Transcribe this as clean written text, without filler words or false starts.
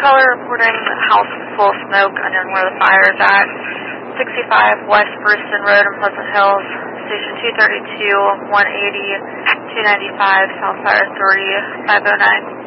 caller reporting house full of smoke unknown where the fire is at. 65 West Brewston Road in Pleasant Hills. Station 232, 180, 295, South Fire 3, 509.